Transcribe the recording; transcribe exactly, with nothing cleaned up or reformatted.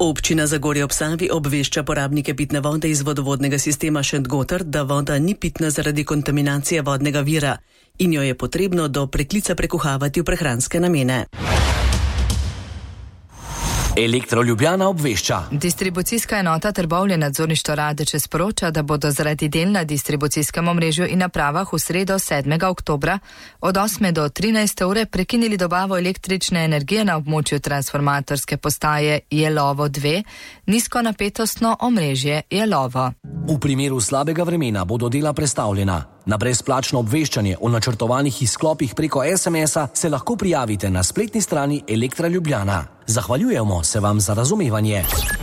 Občina Zagorje ob Savi obvešča porabnike pitne vode iz vodovodnega sistema Šentgotar, da voda ni pitna zaradi kontaminacije vodnega vira in jo je potrebno do preklica prekuhavati v prehranske namene. Elektro Ljubljana obvešča. Distribucijska enota Trbovlje nadzorništvo Radeče sporoča, da bodo zaradi del na distribucijskem omrežju in napravah v sredo sedmega oktobra od osme do trinajste ure prekinili dobavo električne energije na območju transformatorske postaje Jelovo dve, nizkonapetostno omrežje Jelovo. V primeru slabega vremena bodo dela prestavljena. Na brezplačno obveščanje o načrtovanih izklopih preko es em es-a se lahko prijavite na spletni strani Elektra Ljubljana. Zahvaljujemo se vam za razumevanje.